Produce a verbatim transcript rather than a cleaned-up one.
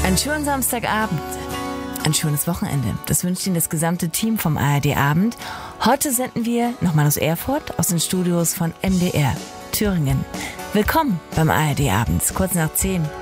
Einen schönen Samstagabend, ein schönes Wochenende. Das wünscht Ihnen das gesamte Team vom A R D Abend. Heute senden wir nochmal aus Erfurt, aus den Studios von M D R Thüringen. Willkommen beim A R D Abend, kurz nach zehn.